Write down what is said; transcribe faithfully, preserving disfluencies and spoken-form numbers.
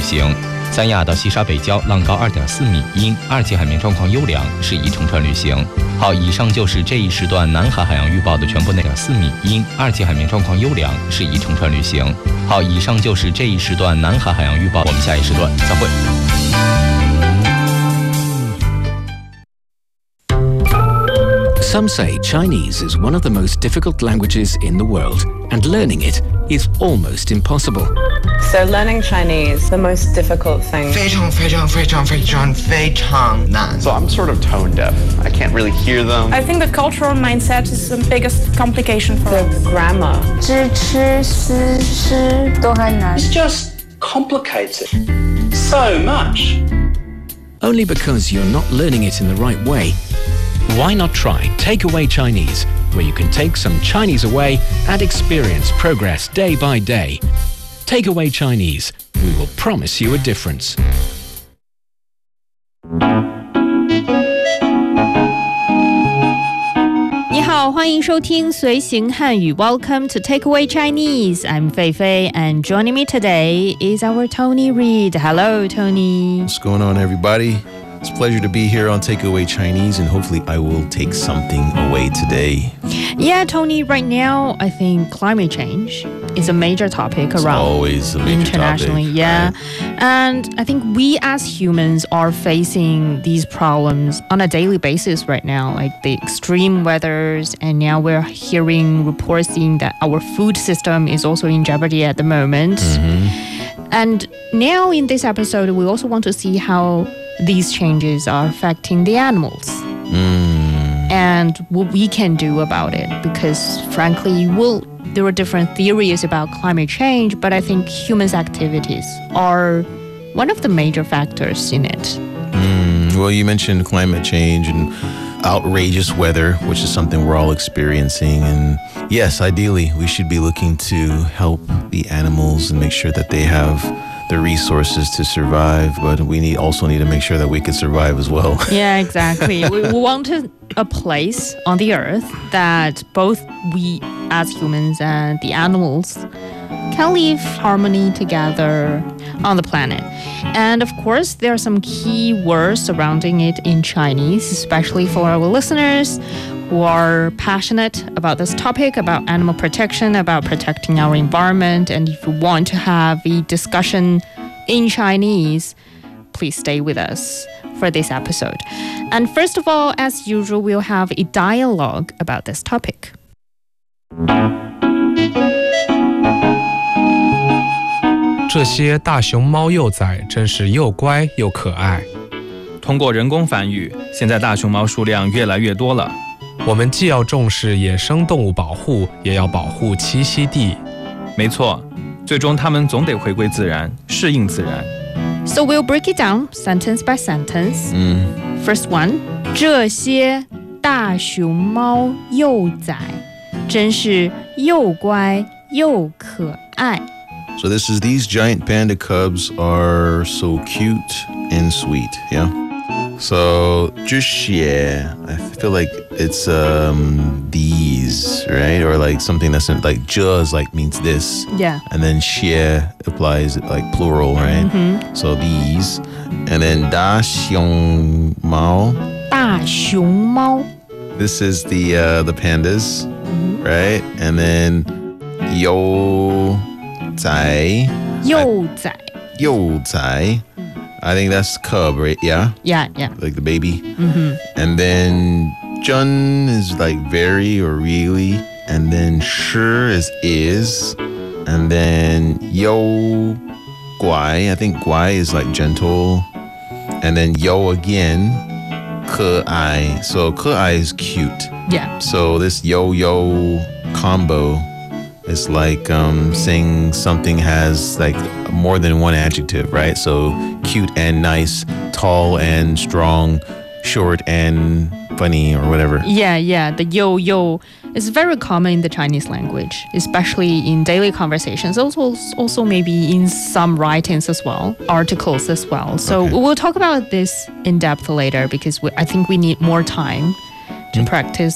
行。三亚到西沙北礁浪高 二点四米，因二级海面状况优良，适宜乘船旅行。好，以上就是这一时段南海海洋预报的全部内容。四米，因二级海面状况优良，适宜乘船旅行。好，以上就是这一时段南海海洋预报，我们下一时段再会。 Some say Chinese is one of the most difficult languages in the world, and learning it is almost impossible. So learning Chinese, the most difficult thing. 非常非常非常非常非常难. So I'm sort of tone deaf. I can't really hear them. I think the cultural mindset is the biggest complication for us. The grammar. 知吃思诗都很难. It's just complicated. So much. Only because you're not learning it in the right way. Why not try Takeaway Chinese, where you can take some Chinese away and experience progress day by day. Takeaway Chinese, we will promise you a difference. 你好，欢迎收听随行汉语 Welcome to Takeaway Chinese. I'm Fei Fei, and joining me today is our Tony Reed. Hello, Tony. What's going on, everybody?It's a pleasure to be here on Takeaway Chinese, and hopefully I will take something away today. Yeah, Tony, right now, I think climate change is a major topic it's around always a major internationally. Topic, yeah. Right? And I think we as humans are facing these problems on a daily basis right now, like the extreme weathers, and now we're hearing reports saying that our food system is also in jeopardy at the moment. Mm-hmm. And now in this episode, we also want to see how these changes are affecting the animals mm. and what we can do about it, because frankly, we'll, there are different theories about climate change, but I think humans' activities are one of the major factors in it. Mm. Well, you mentioned climate change and outrageous weather, which is something we're all experiencing, and yes, ideally we should be looking to help the animals and make sure that they have the resources to survive, but we need also need to make sure that we can survive as well. Yeah, exactly. we, we want a place on the earth that both we as humans and the animals can live harmony together on the planet. And of course, there are some key words surrounding it in Chinese, especially for our listeners who are passionate about this topic, about animal protection, about protecting our environment. And if you want to have a discussion in Chinese, please stay with us for this episode. And first of all, as usual, we'll have a dialogue about this topic. 这些大熊猫幼崽真是又乖又可爱。 通过人工繁育，现在大熊猫数量越来越多了。 我们既要重视野生动物保护，也要保护栖息地。 没错，最终它们总得回归自然，适应自然。 So we'll break it down sentence by sentence. Mm. First one, 这些大熊猫幼崽真是又乖又可爱。 So this is these giant panda cubs are so cute and sweet, yeah? So, 这些, I feel like it's um these, right? Or like something that's in, like 这 is like means this. Yeah. And then 些 applies like plural, right? Mm-hmm. So these. And then 大熊猫. 大熊猫. This is the uh, the pandas, mm-hmm. right? And then 幼崽. 幼崽. 幼崽. I think that's cub, right? Yeah? Yeah, yeah. Like the baby. Mm-hmm. And then 真 is like very or really. And then 是 is is. And then 有乖, I think 乖 is like gentle. And then 有 again, 可爱. So 可爱 is cute. Yeah. So this yo yo combo is like um, saying something has like more than one adjective, right? So cute and nice, tall and strong, short and funny, or whatever. Yeah, yeah. The yo yo is very common in the Chinese language, especially in daily conversations. Also, also maybe in some writings as well, articles as well. So okay. We'll talk about this in depth later, because we, I think we need more time to mm. practice